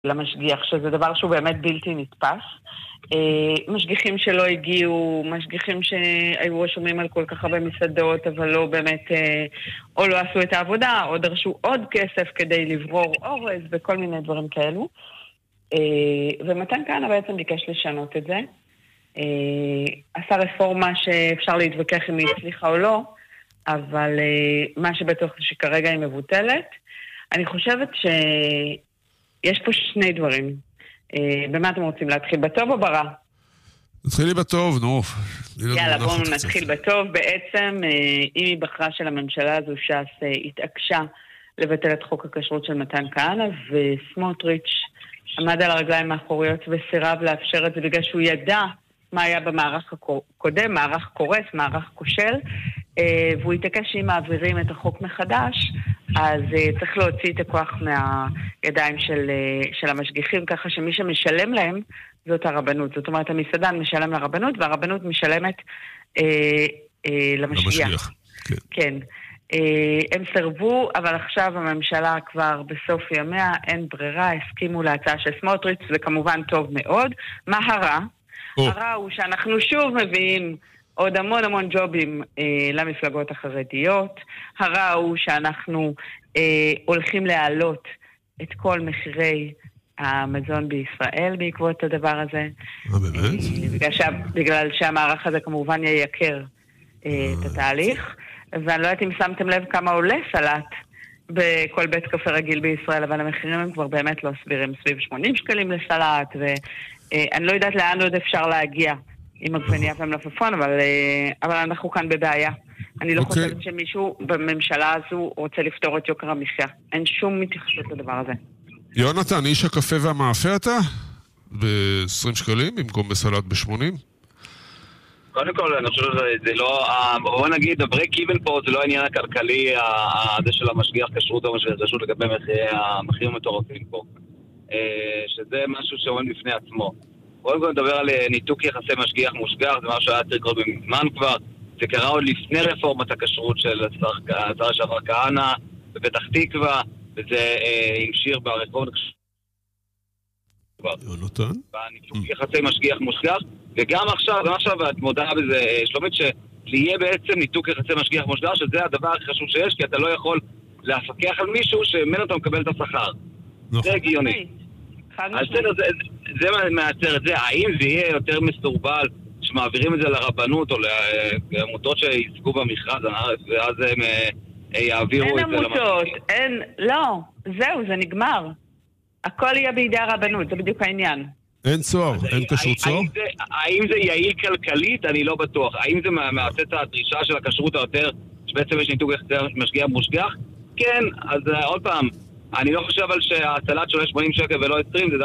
למשגיח, שזה דבר שהוא באמת בלתי נתפס. משגיחים שלא הגיעו, משגיחים שהיו רשומים על כל כך הרבה מסעדות, אבל לא באמת, או לא עשו את העבודה, או דרשו עוד כסף כדי לברור אורז וכל מיני דברים כאלו. ומתן כהנא בעצם ביקש לשנות את זה. עשה רפורמה שאפשר להתווכח אם היא הצליחה או לא, אבל מה שבטוח זה שכרגע היא מבוטלת. אני חושבת שיש פה שני דברים. במה אתם רוצים להתחיל? בטוב או ברע? נתחילי בטוב, נו. יאללה, בואו נתחיל בטוב. בעצם, אם היא בחרה של הממשלה הזו ש"ס התעקשה לבטל את חוק הכשרות של מתן כהנא, וסמוטריץ' עמד על הרגליים האחוריות וסירב לאפשר את זה בגלל שהוא ידע מה היה במערך הקודם, מערך קורס, מערך כושל, והוא התעקש שאם מעבירים את החוק מחדש, אז צריך להוציא את הכוח מהידיים של המשגיחים, ככה שמי שמשלם להם זאת הרבנות. זאת אומרת, המסעדן משלם לרבנות, והרבנות משלמת למשגיח. כן. הם סרבו, אבל עכשיו הממשלה כבר בסוף ימיה, אין ברירה, הסכימו להצעה של סמוטריץ', זה כמובן טוב מאוד. מה הרע? הרע הוא שאנחנו שוב מביאים עוד המון המון ג'ובים למפלגות החרדיות. הרע הוא שאנחנו הולכים להעלות את כל מחירי המזון בישראל בעקבות הדבר הזה. בגלל שהמערך הזה כמובן ייקר את התהליך. ואני לא יודעת אם שמתם לב כמה עולה סלט בכל בית קפה רגיל בישראל, אבל המחירים הם כבר באמת לא סבירים, סביב 80 שקלים לסלט, ואני לא יודעת לאן עוד אפשר להגיע עם עגבנייה ומלפפון, אבל אנחנו כאן בבעיה. אני לא חושבת שמישהו בממשלה הזו רוצה לפתור את יוקר המחיה. אין שום מתייחסות לדבר הזה. יונתן, איש הקפה והמאפה אתה? ב-20 שקלים במקום בסלט ב-80? קודם כל, אני חושב שזה לא, בוא נגיד, הברייק איבן פה זה לא העניין הכלכלי הזה של המשגיח כשרות או משגיח כשרות לגבי המחירים המטורפים פה. שזה משהו שעומד בפני עצמו. קודם כל נדבר על ניתוק יחסי משגיח מושגח, זה משהו שהיה צריך לקרות במזמן כבר. זה קרה עוד לפני רפורמת הכשרות של השר לשעבר כהנא בפתח תקווה, וזה המשיך ברפורמת הכשרות. יונתן? בניתוק יחסי משגיח מושגח, וגם עכשיו את מודעה בזה, שלומית, שיהיה בעצם ניתוק יחסי משגיח מושגח, שזה הדבר הכי חשוב שיש, כי אתה לא יכול להפקח על מישהו שממנו אתה מקבל את השכר. זה הגיוני. אז זה מעצר את זה. האם זה יהיה יותר מסורבל שמעבירים את זה לרבנות או לעמותות שיזכו במכרז הארץ, ואז הם יעבירו את זה עמותות, לא, זהו, זה נגמר. הכל יהיה בידי הרבנות, זה בדיוק העניין. אין צוהר, אין כשרות צוהר? האם זה יעיל כלכלית? אני לא בטוח. האם זה מעשה את הדרישה של הכשרות היותר, שבעצם יש ניתוק משגיח מושגח? כן, אז עוד פעם, אני לא חושב על שהסלט שעולה 80 שקל ולא 20, זה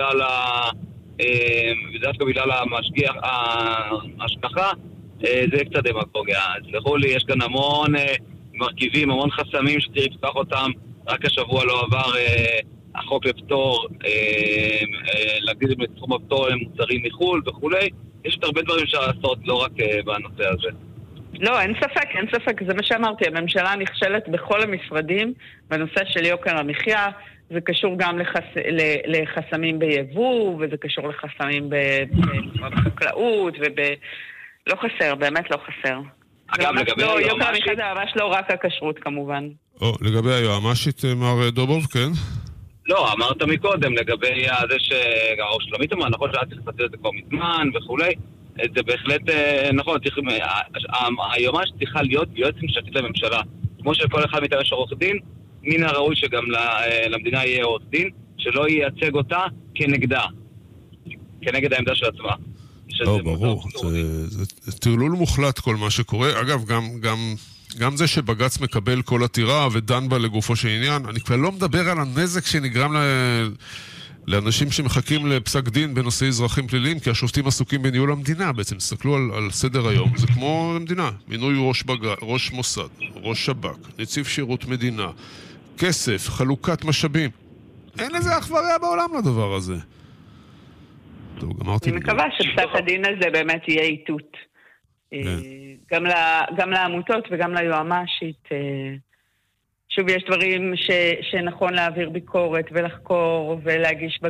דווקא בגלל המשגיח, ההשגחה, זה קצת דמגוגיה. סלחו לי, יש כאן המון מרכיבים, המון חסמים שצריך לפתוח אותם. רק השבוע לא עבר החוק לפטור, להגדיל את תחום הפטור למוצרים מחול וכולי. יש עוד הרבה דברים שאפשר לעשות, לא רק בנושא הזה. לא, אין ספק, זה מה שאמרתי. הממשלה נכשלת בכל המשרדים בנושא של יוקר המחיה. זה קשור גם לחסמים ביבוא, וזה קשור לחסמים בחקלאות, לא חסר, באמת לא חסר. אגב, לגבי יוקר המחיה זה ממש לא רק הכשרות כמובן. לגבי היועמ"שית, מר דובוב, כן? לא, אמרת מקודם לגבי זה שלומית אמרה, נכון שהיה צריך לפצל את זה כבר מזמן וכולי, זה בהחלט נכון, היועמ"שית צריכה להיות יועץ משפטי לממשלה. כמו שכל אחד מאיתנו יש עורך דין, מן הראוי שגם למדינה יהיה עורך דין, שלא ייצג אותה כנגדה, כנגד העמדה של עצמה. לא, ברור, זה טרלול מוחלט כל מה שקורה. אגב, גם זה שבג"ץ מקבל כל עתירה ודן בה לגופו של עניין, אני כבר לא מדבר על הנזק שנגרם לאנשים שמחכים לפסק דין בנושאי אזרחים פליליים, כי השופטים עסוקים בניהול המדינה, בעצם תסתכלו על סדר היום, זה כמו המדינה, מינוי ראש מוסד, ראש שב"כ, נציב שירות מדינה, כסף, חלוקת משאבים, אין לזה אח ורע בעולם לדבר הזה. טוב, אני מקווה שפסק הדין הזה באמת יהיה איתות. גם לעמותות וגם ליועמ"שית שוב, יש דברים שנכון להעביר ביקורת ולחקור ולהגיש